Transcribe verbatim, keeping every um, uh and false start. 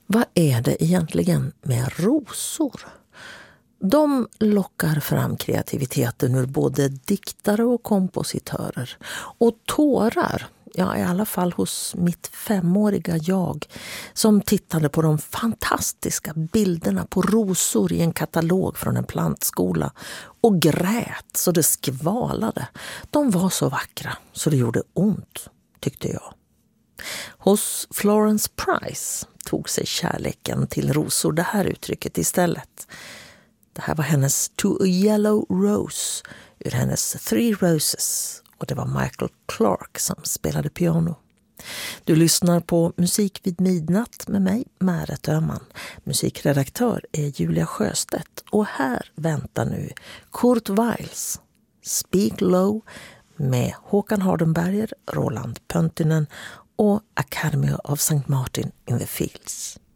Vad är det egentligen med rosor? De lockar fram kreativiteten ur både diktare och kompositörer. Och tårar, ja i alla fall hos mitt femåriga jag, som tittade på de fantastiska bilderna på rosor i en katalog från en plantskola och grät så det skvalade. De var så vackra så det gjorde ont, tyckte jag. Hos Florence Price tog sig kärleken till rosor det här uttrycket istället. Det här var hennes To a Yellow Rose ur hennes Three Roses, och det var Michael Clark som spelade piano. Du lyssnar på Musik vid midnatt med mig, Märet Öhman. Musikredaktör är Julia Sjöstedt, och här väntar nu Kurt Weils Speak Low med Håkan Hardenberger, Roland Pöntinen och Academy of Saint Martin in the Fields.